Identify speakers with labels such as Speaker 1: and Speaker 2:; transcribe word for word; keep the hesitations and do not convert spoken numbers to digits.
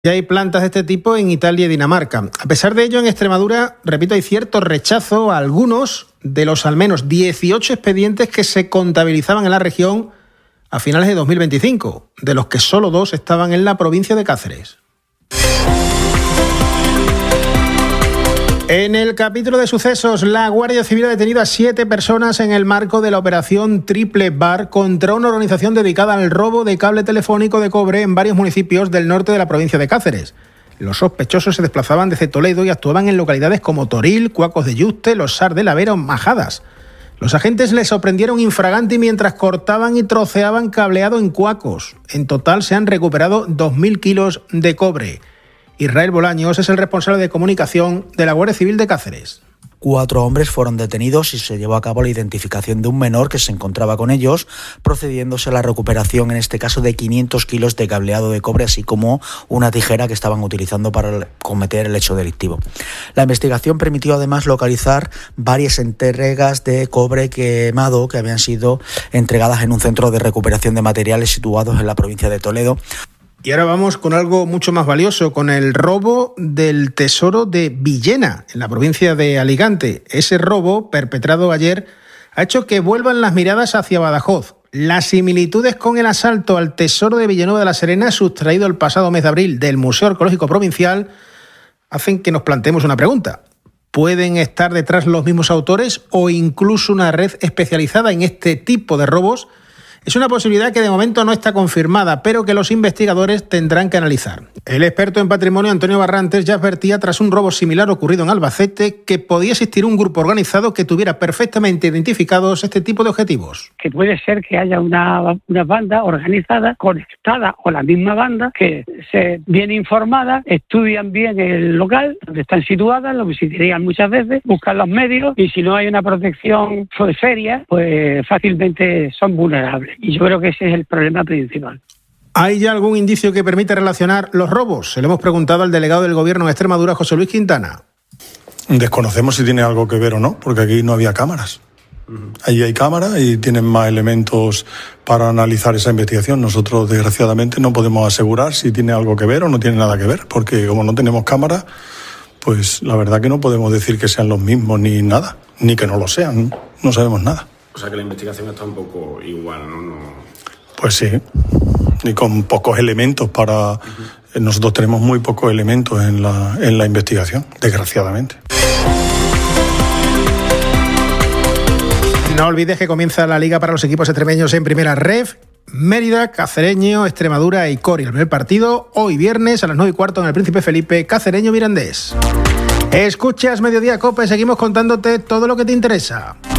Speaker 1: Ya hay plantas de este tipo en Italia y Dinamarca. A pesar de ello, en Extremadura, repito, hay cierto rechazo a algunos de los al menos dieciocho expedientes que se contabilizaban en la región a finales de dos mil veinticinco, de los que solo dos estaban en la provincia de Cáceres. En el capítulo de sucesos, la Guardia Civil ha detenido a siete personas en el marco de la operación Triple Bar contra una organización dedicada al robo de cable telefónico de cobre en varios municipios del norte de la provincia de Cáceres. Los sospechosos se desplazaban desde Toledo y actuaban en localidades como Toril, Cuacos de Yuste, Los Sar de la Vera o Majadas. Los agentes les sorprendieron infraganti mientras cortaban y troceaban cableado en Cuacos. En total se han recuperado dos mil kilos de cobre. Israel Bolaños es el responsable de comunicación de la Guardia Civil de Cáceres.
Speaker 2: Cuatro hombres fueron detenidos y se llevó a cabo la identificación de un menor que se encontraba con ellos, procediéndose a la recuperación, en este caso, de quinientos kilos de cableado de cobre, así como una tijera que estaban utilizando para cometer el hecho delictivo. La investigación permitió además localizar varias entregas de cobre quemado que habían sido entregadas en un centro de recuperación de materiales situados en la provincia de Toledo.
Speaker 1: Y ahora vamos con algo mucho más valioso, con el robo del tesoro de Villena, en la provincia de Alicante. Ese robo, perpetrado ayer, ha hecho que vuelvan las miradas hacia Badajoz. Las similitudes con el asalto al tesoro de Villanueva de la Serena, sustraído el pasado mes de abril del Museo Arqueológico Provincial, hacen que nos planteemos una pregunta. ¿Pueden estar detrás los mismos autores o incluso una red especializada en este tipo de robos? Es una posibilidad que de momento no está confirmada, pero que los investigadores tendrán que analizar. El experto en patrimonio Antonio Barrantes ya advertía, tras un robo similar ocurrido en Albacete, que podía existir un grupo organizado que tuviera perfectamente identificados este tipo de objetivos.
Speaker 3: Que puede ser que haya una, una banda organizada, conectada, o la misma banda, que se bien informada, estudian bien el local donde están situadas, lo visitarían muchas veces, buscan los medios y si no hay una protección seria, pues fácilmente son vulnerables. Y yo creo que ese es el problema principal.
Speaker 1: ¿Hay ya algún indicio que permite relacionar los robos? Se lo hemos preguntado al delegado del Gobierno en Extremadura, José Luis Quintana.
Speaker 4: Desconocemos si tiene algo que ver o no, porque aquí no había cámaras. Uh-huh. Allí hay cámaras y tienen más elementos para analizar esa investigación. Nosotros, desgraciadamente, no podemos asegurar si tiene algo que ver o no tiene nada que ver, porque como no tenemos cámaras, pues la verdad que no podemos decir que sean los mismos ni nada, ni que no lo sean, no sabemos nada.
Speaker 5: O sea que la investigación está un poco igual, ¿no? no...
Speaker 4: Pues sí, y con pocos elementos para... Uh-huh. Nosotros tenemos muy pocos elementos en la, en la investigación, desgraciadamente.
Speaker 1: No olvides que comienza la Liga para los equipos extremeños en Primera Ref. Mérida, Cacereño, Extremadura y Coria. El primer partido hoy viernes a las nueve y cuarto en el Príncipe Felipe, Cacereño Mirandés. Escuchas Mediodía Cope, seguimos contándote todo lo que te interesa.